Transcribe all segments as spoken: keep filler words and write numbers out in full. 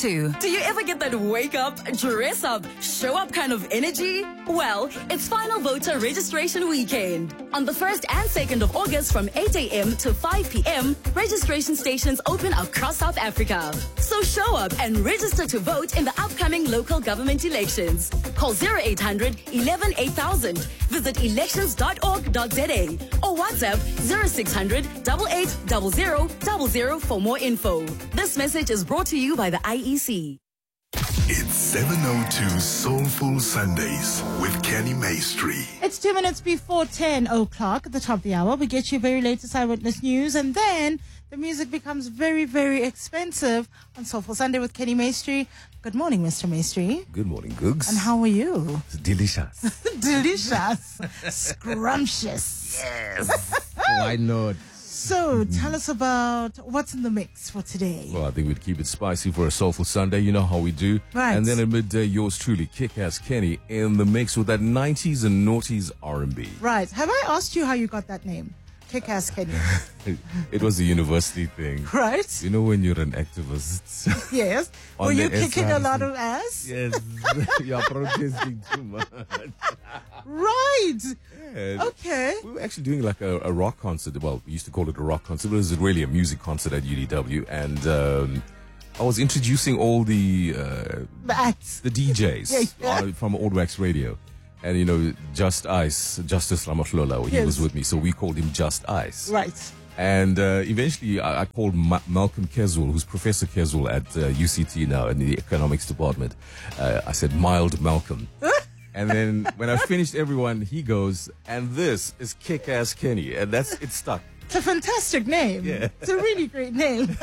to. Do you ever get that wake up, dress up, show up kind of energy? Well, it's final voter registration weekend. On the first and second of August from eight a.m. to five p.m., registration stations open across South Africa. So show up and register to vote in the upcoming local government elections. Call zero eight hundred, eleven, eight thousand. Visit elections dot org dot za or WhatsApp zero six hundred, eight eight zero zero zero zero for more info. This message is brought to you by the I E C. It's seven oh two Soulful Sundays with Kenny Maestri. It's two minutes before ten o'clock at the top of the hour. We get you very latest eyewitness news, and then the music becomes very, very expensive on Soulful Sunday with Kenny Maestri. Good morning, Mister Maestri. Good morning, Googs. And how are you? Delicious. Delicious. Scrumptious. Yes. Why not? So, tell us about what's in the mix for today. Well, I think we'd keep it spicy for a Soulful Sunday. You know how we do. Right. And then at midday, yours truly, Kick-Ass Kenny, in the mix with that nineties and noughties R and B. Right. Have I asked you how you got that name? Kick-Ass Kenny. It was a university thing. Right. You know when you're an activist? Yes. On Were you the kicking S R C. a lot of ass? Yes. You're protesting too much. Right. Yeah. Okay. We were actually doing like a, a rock concert. Well, we used to call it a rock concert, but it was really a music concert at U D W. And um, I was introducing all the uh, The acts. the D Js Yeah. uh, from Old Wax Radio. And, you know, Just Ice, Justice Ramahlola, he Yes. was with me. So we called him Just Ice. Right. And uh, eventually I, I called Ma- Malcolm Keswell, who's Professor Keswell at uh, U C T now in the economics department. Uh, I said, Mild Malcolm. And then when I finished everyone, he goes, and this is Kick-Ass Kenny. And that's, it stuck. It's a fantastic name. Yeah. It's a really great name.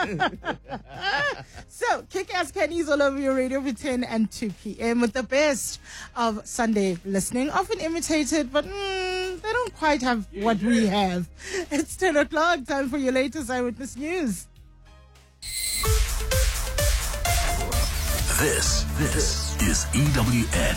So, Kick-Ass Kenny's all over your radio between ten and two p.m. with the best of Sunday listening. Often imitated, but mm, they don't quite have what we have. It's ten o'clock. Time for your latest eyewitness news. This, this is E W N.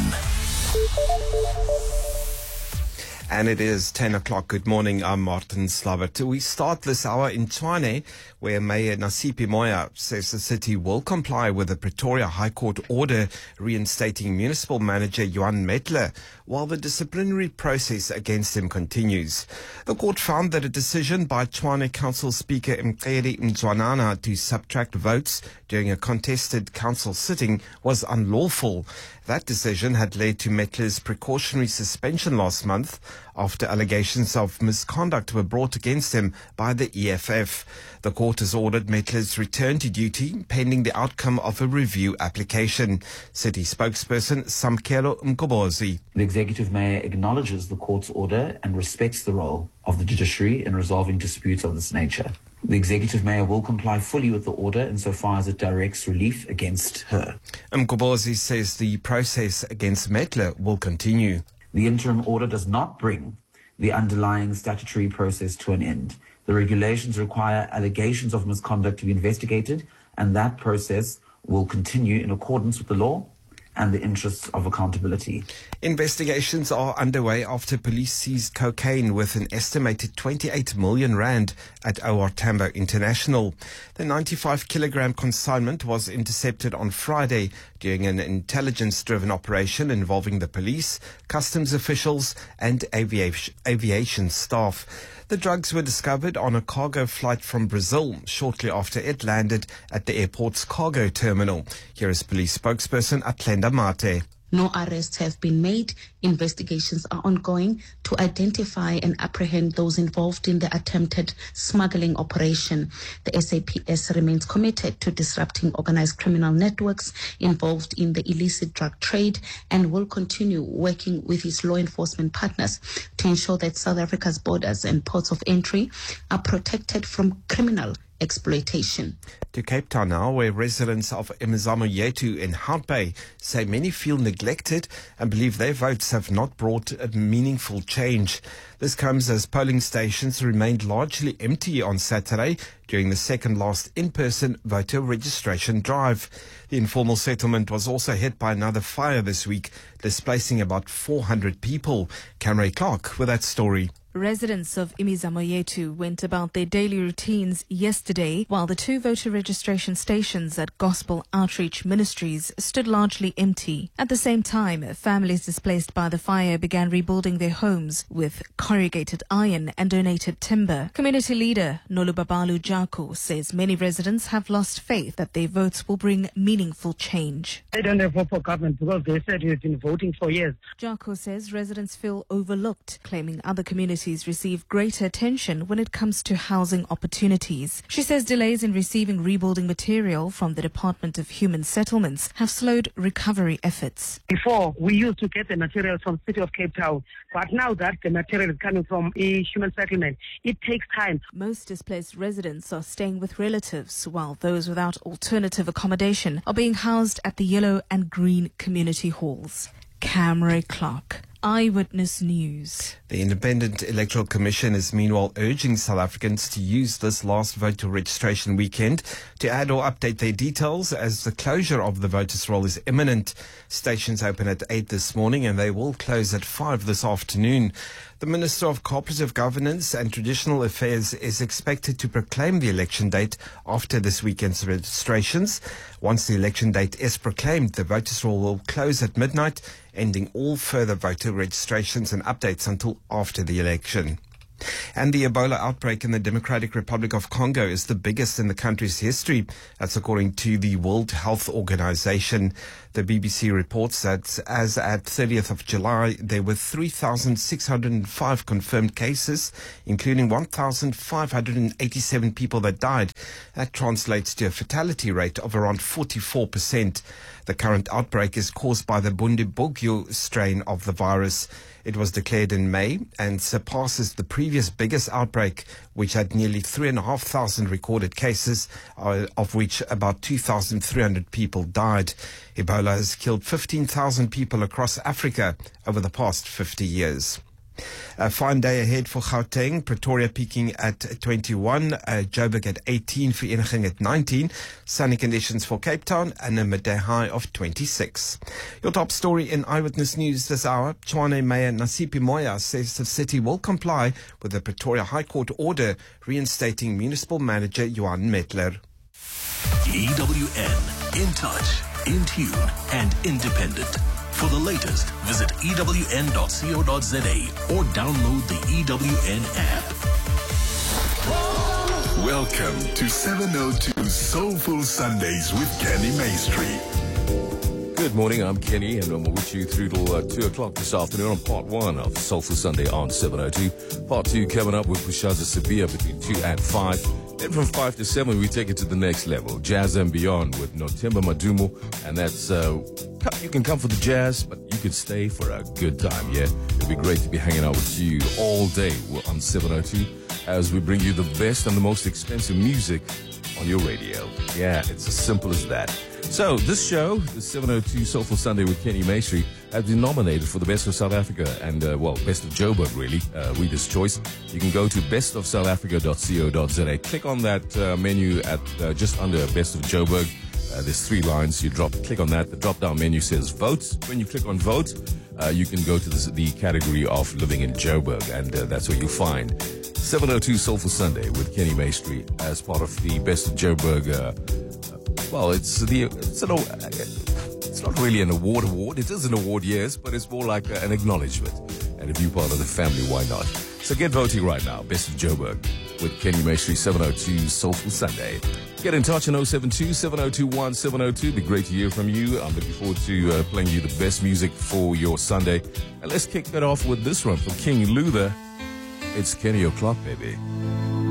And it is ten o'clock. Good morning. I'm Martin Slavert. We start this hour in Tshwane, where Mayor Nasipi Moya says the city will comply with the Pretoria High Court order reinstating municipal manager Johan Metler, while the disciplinary process against him continues. The court found that a decision by Tshwane Council Speaker Mqedi Mzwanana to subtract votes during a contested council sitting was unlawful. That decision had led to Metler's precautionary suspension last month after allegations of misconduct were brought against him by the E F F. The court has ordered Metler's return to duty pending the outcome of a review application. City spokesperson Samkelo Mkobozi. The Executive Mayor acknowledges the court's order and respects the role of the judiciary in resolving disputes of this nature. The Executive Mayor will comply fully with the order insofar as it directs relief against her. Mkobozi says the process against Metler will continue. The interim order does not bring the underlying statutory process to an end. The regulations require allegations of misconduct to be investigated, and that process will continue in accordance with the law and the interests of accountability. Investigations are underway after police seized cocaine with an estimated twenty-eight million rand at O R Tambo International. The ninety-five kilogram consignment was intercepted on Friday during an intelligence-driven operation involving the police, customs officials and aviation, aviation staff. The drugs were discovered on a cargo flight from Brazil shortly after it landed at the airport's cargo terminal. Here is police spokesperson Atlenda Mate. No arrests have been made. Investigations are ongoing to identify and apprehend those involved in the attempted smuggling operation. The S A P S remains committed to disrupting organized criminal networks involved in the illicit drug trade and will continue working with its law enforcement partners to ensure that South Africa's borders and ports of entry are protected from criminal exploitation. To Cape Town now, where residents of Imizamo Yetu in Hout Bay say many feel neglected and believe their votes have not brought a meaningful change. This comes as polling stations remained largely empty on Saturday during the second last in-person voter registration drive. The informal settlement was also hit by another fire this week, displacing about four hundred people. Cameron Clark with that story. Residents of Imizamoyetu went about their daily routines yesterday, while the two voter registration stations at Gospel Outreach Ministries stood largely empty. At the same time, families displaced by the fire began rebuilding their homes with corrugated iron and donated timber. Community leader Nolubabalu Jako says many residents have lost faith that their votes will bring meaningful change. I don't have hope for government because they said we've been voting for years. Jako says residents feel overlooked, claiming other communities receive greater attention when it comes to housing opportunities. She says delays in receiving rebuilding material from the Department of Human Settlements have slowed recovery efforts. Before, we used to get the material from the city of Cape Town, but now that the material is coming from a human settlement, it takes time. Most displaced residents are staying with relatives, while those without alternative accommodation are being housed at the yellow and green community halls. Camry Clark, Eyewitness News. The Independent Electoral Commission is meanwhile urging South Africans to use this last voter registration weekend to add or update their details as the closure of the voters' roll is imminent. Stations open at eight this morning and they will close at five this afternoon. The Minister of Cooperative Governance and Traditional Affairs is expected to proclaim the election date after this weekend's registrations. Once the election date is proclaimed, the voters' roll will close at midnight, ending all further voter registrations and updates until after the election. And the Ebola outbreak in the Democratic Republic of Congo is the biggest in the country's history. That's according to the World Health Organization. The B B C reports that as at thirtieth of July, there were three thousand six hundred five confirmed cases, including one thousand five hundred eighty-seven people that died. That translates to a fatality rate of around forty-four percent. The current outbreak is caused by the Bundibugyo strain of the virus. It was declared in May and surpasses the previous biggest outbreak, which had nearly three and a half thousand recorded cases, uh, of which about two thousand three hundred people died. Ebola has killed fifteen thousand people across Africa over the past fifty years. A fine day ahead for Gauteng, Pretoria peaking at twenty-one, uh, Joburg at eighteen, Vereeniging at nineteen, sunny conditions for Cape Town and a midday high of twenty-six. Your top story in Eyewitness News this hour, Tshwane Mayor Nasipi Moya says the city will comply with the Pretoria High Court order reinstating municipal manager Johan Metler. E W N, in touch, in tune and independent. For the latest, visit E W N dot co dot za or download the E W N app. Welcome to seven oh two Soulful Sundays with Kenny Maestri. Good morning, I'm Kenny, and I'm with you through till uh, two o'clock this afternoon on part one of Soulful Sunday on seven oh two. Part two coming up with Pushaza Sabia between two and five. Then from five to seven, we take it to the next level. Jazz and Beyond with Nothemba Madumo. And that's, uh, you can come for the jazz, but you can stay for a good time, yeah? It'll be great to be hanging out with you all day on seven oh two as we bring you the best and the most expensive music on your radio. Yeah, it's as simple as that. So this show, the seven oh two Soulful Sunday with Kenny Maestri, has been nominated for the Best of South Africa and, uh, well, Best of Joburg, really, uh, Reader's Choice. You can go to best of south africa dot co dot za. Click on that uh, menu at uh, just under Best of Joburg. Uh, there's three lines. You drop, click on that. The drop-down menu says Vote. When you click on Vote, uh, you can go to the, the category of Living in Joburg, and uh, that's where you'll find seven oh two Soulful Sunday with Kenny Maestri as part of the Best of Joburg. Uh, well, it's the it's an it's not really an award award. It is an award, yes, but it's more like an acknowledgement. And if you're part of the family, why not? So get voting right now. Best of Joburg with Kenny Maestri, seven oh two Soulful Sunday. Get in touch on oh seven two, seven oh two one, seven oh two. It'd be great to hear from you. I'm looking forward to uh, playing you the best music for your Sunday. And let's kick that off with this one from King Luther. It's Kenny O'Clock, baby.